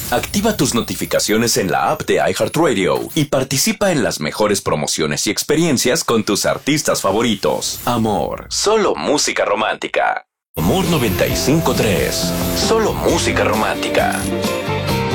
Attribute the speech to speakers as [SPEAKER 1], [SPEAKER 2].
[SPEAKER 1] Activa tus notificaciones en la app de iHeartRadio y participa en las mejores promociones y experiencias con tus artistas favoritos. Amor, solo música romántica. Amor 95.3, solo música romántica.